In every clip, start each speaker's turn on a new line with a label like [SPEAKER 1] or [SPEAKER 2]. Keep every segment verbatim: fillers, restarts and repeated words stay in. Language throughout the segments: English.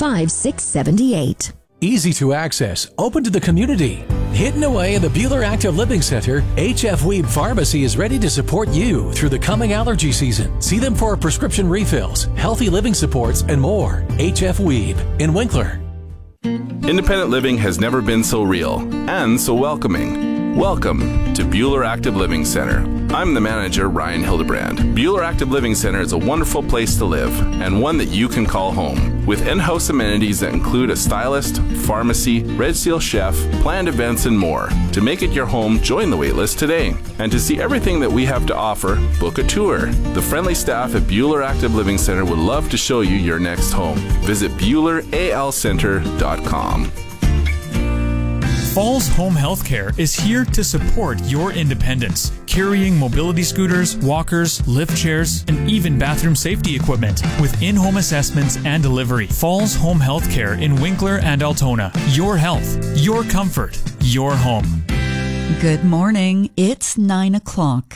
[SPEAKER 1] five six seven eight.
[SPEAKER 2] Easy to access, open to the community. Hidden away in the Bueller Active Living Center, H F Weeb Pharmacy is ready to support you through the coming allergy season. See them for prescription refills, healthy living supports, and more. H F Weeb in Winkler.
[SPEAKER 3] Independent living has never been so real and so welcoming. Welcome to Bueller Active Living Center. I'm the manager, Ryan Hildebrand. Bueller Active Living Center is a wonderful place to live and one that you can call home. With in-house amenities that include a stylist, pharmacy, Red Seal chef, planned events, and more. To make it your home, join the waitlist today. And to see everything that we have to offer, book a tour. The friendly staff at Bueller Active Living Center would love to show you your next home. Visit Bueller A L Center dot com.
[SPEAKER 4] Falls Home Healthcare is here to support your independence, carrying mobility scooters, walkers, lift chairs, and even bathroom safety equipment with in-home assessments and delivery. Falls Home Healthcare in Winkler and Altona. Your health, your comfort, your home.
[SPEAKER 5] Good morning. It's nine o'clock.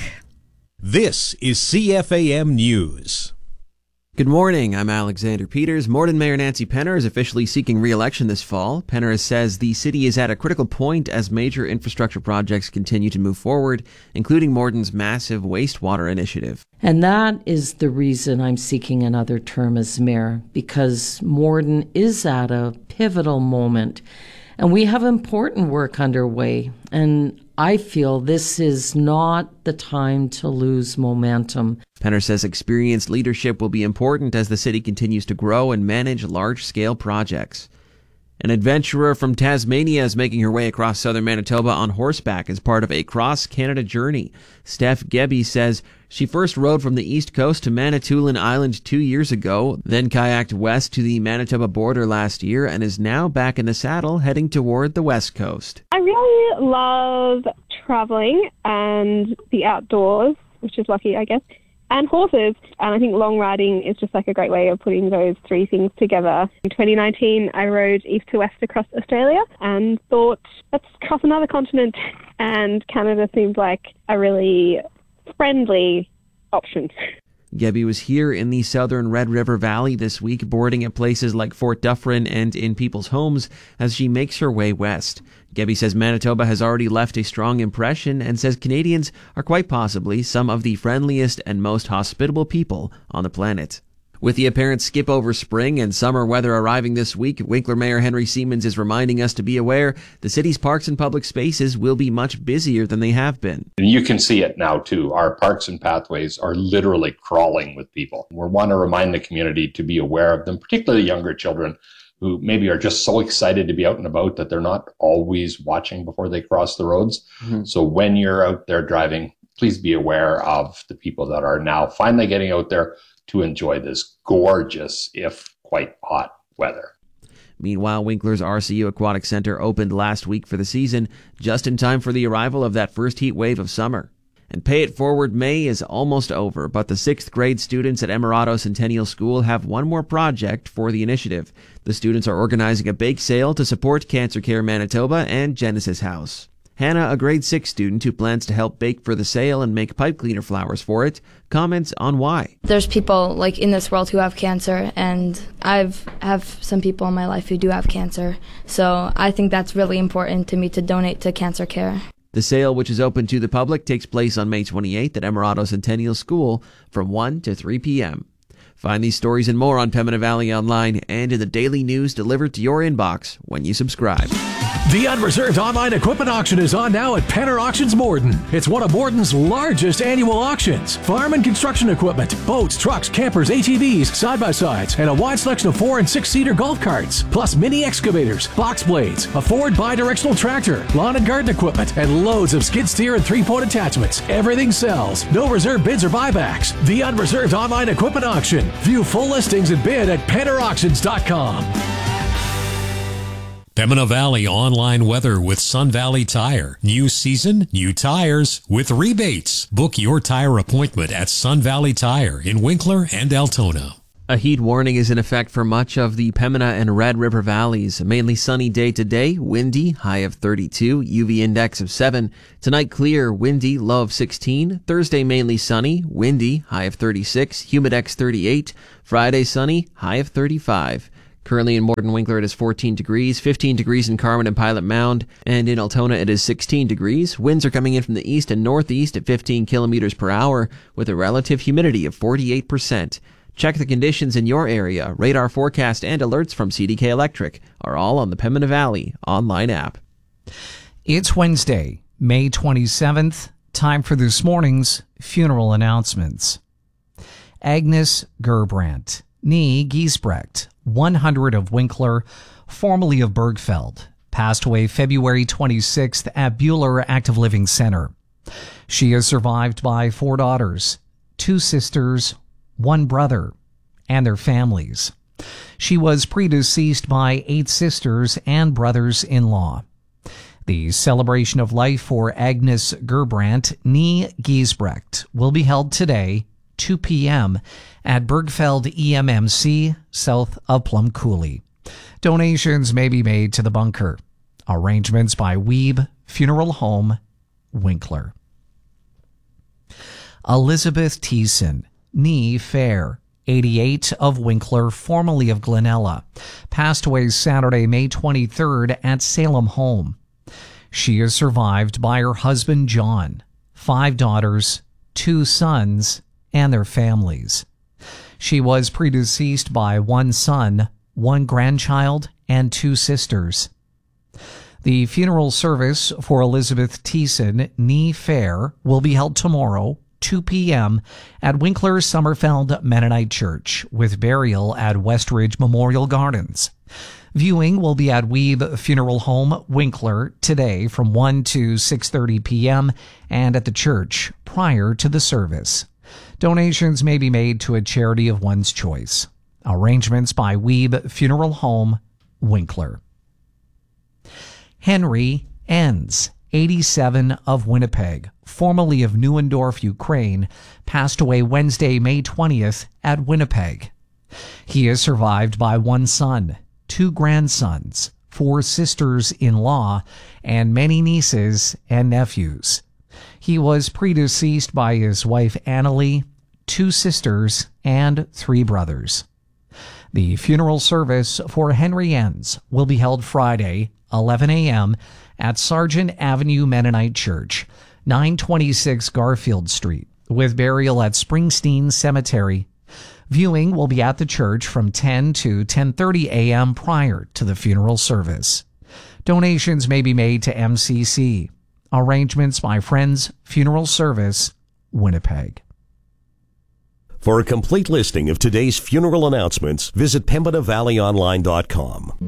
[SPEAKER 6] This is C F A M News.
[SPEAKER 7] Good morning, I'm Alexander Peters. Morden Mayor Nancy Penner is officially seeking re-election this fall. Penner says the city is at a critical point as major infrastructure projects continue to move forward, including Morden's massive wastewater initiative.
[SPEAKER 8] And that is the reason I'm seeking another term as mayor, because Morden is at a pivotal moment, and we have important work underway, and I feel this is not the time to lose momentum.
[SPEAKER 7] Penner says experienced leadership will be important as the city continues to grow and manage large-scale projects. An adventurer from Tasmania is making her way across southern Manitoba on horseback as part of a cross-Canada journey. Steph Gebby says she first rode from the east coast to Manitoulin Island two years ago, then kayaked west to the Manitoba border last year, and is now back in the saddle heading toward the west coast.
[SPEAKER 9] I really love traveling and the outdoors, which is lucky, I guess, and horses. And I think long riding is just like a great way of putting those three things together. In twenty nineteen, I rode east to west across Australia and thought, let's cross another continent. And Canada seemed like a really friendly option.
[SPEAKER 7] Gebby was here in the southern Red River Valley this week, boarding at places like Fort Dufferin and in people's homes as she makes her way west. Gebby says Manitoba has already left a strong impression and says Canadians are quite possibly some of the friendliest and most hospitable people on the planet. With the apparent skip over spring and summer weather arriving this week, Winkler Mayor Henry Siemens is reminding us to be aware the city's parks and public spaces will be much busier than they have been.
[SPEAKER 10] And you can see it now too. Our parks and pathways are literally crawling with people. We want to remind the community to be aware of them, particularly younger children who maybe are just so excited to be out and about that they're not always watching before they cross the roads. Mm-hmm. So when you're out there driving, please be aware of the people that are now finally getting out there to enjoy this gorgeous, if quite hot, weather.
[SPEAKER 7] Meanwhile, Winkler's R C U Aquatic Center opened last week for the season, just in time for the arrival of that first heat wave of summer. And Pay It Forward May is almost over, but the sixth grade students at Emirado Centennial School have one more project for the initiative. The students are organizing a bake sale to support Cancer Care Manitoba and Genesis House. Hannah, a grade six student who plans to help bake for the sale and make pipe cleaner flowers for it, comments on why.
[SPEAKER 11] There's people like in this world who have cancer, and I've have some people in my life who do have cancer. So I think that's really important to me to donate to Cancer Care.
[SPEAKER 7] The sale, which is open to the public, takes place on May twenty-eighth at Emirado Centennial School from one to three p.m. Find these stories and more on Pembina Valley Online and in the daily news delivered to your inbox when you subscribe.
[SPEAKER 2] The Unreserved Online Equipment Auction is on now at Penner Auctions Morden. It's one of Morden's largest annual auctions. Farm and construction equipment, boats, trucks, campers, A T Vs, side-by-sides, and a wide selection of four- and six-seater golf carts, plus mini excavators, box blades, a Ford bi-directional tractor, lawn and garden equipment, and loads of skid steer and three-point attachments. Everything sells. No reserve bids or buybacks. The Unreserved Online Equipment Auction. View full listings and bid at penner auctions dot com.
[SPEAKER 12] Pembina Valley online weather with Sun Valley Tire. New season, new tires with rebates. Book your tire appointment at Sun Valley Tire in Winkler and Altona.
[SPEAKER 7] A heat warning is in effect for much of the Pembina and Red River valleys. A mainly sunny day today, windy, high of thirty-two, U V index of seven. Tonight clear, windy, low of sixteen. Thursday mainly sunny, windy, high of thirty-six, humidex thirty-eight. Friday sunny, high of thirty-five. Currently in Morden Winkler, it is fourteen degrees, fifteen degrees in Carman and Pilot Mound, and in Altona, it is sixteen degrees. Winds are coming in from the east and northeast at fifteen kilometers per hour, with a relative humidity of forty-eight percent. Check the conditions in your area. Radar forecast and alerts from C D K Electric are all on the Pembina Valley online app.
[SPEAKER 13] It's Wednesday, May twenty-seventh. Time for this morning's funeral announcements. Agnes Gerbrandt, nee Giesbrecht, one hundred of Winkler, formerly of Bergfeld, passed away February twenty-sixth at Buhler Active Living Center. She is survived by four daughters, two sisters, one brother, and their families. She was predeceased by eight sisters and brothers-in-law. The celebration of life for Agnes Gerbrandt, nee Giesbrecht, will be held today, two p.m., at Bergfeld E M M C, south of Plum Coulee. Donations may be made to the bunker. Arrangements by Weeb Funeral Home, Winkler. Elizabeth Thiessen, nee Fair, eighty-eight of Winkler, formerly of Glenella, passed away Saturday, May twenty-third at Salem Home. She is survived by her husband John, five daughters, two sons, and their families. She was predeceased by one son, one grandchild, and two sisters. The funeral service for Elizabeth Thiessen, nee Fair, will be held tomorrow, two p.m. at Winkler Sommerfeld Mennonite Church, with burial at Westridge Memorial Gardens. Viewing will be at Weeb Funeral Home, Winkler, today from one to six thirty p.m. and at the church prior to the service. Donations may be made to a charity of one's choice. Arrangements by Weeb Funeral Home, Winkler. Henry Enns, eighty-seven of Winnipeg, formerly of Neuendorf, Ukraine, passed away Wednesday, May twentieth at Winnipeg. He is survived by one son, two grandsons, four sisters-in-law, and many nieces and nephews. He was predeceased by his wife Annalie, two sisters, and three brothers. The funeral service for Henry Enns will be held Friday, eleven a.m. at Sargent Avenue Mennonite Church, nine twenty-six Garfield Street, with burial at Springsteen Cemetery. Viewing will be at the church from ten to ten thirty a.m. prior to the funeral service. Donations may be made to M C C. Arrangements by Friends Funeral Service, Winnipeg.
[SPEAKER 6] For a complete listing of today's funeral announcements, visit Pembina Valley Online dot com.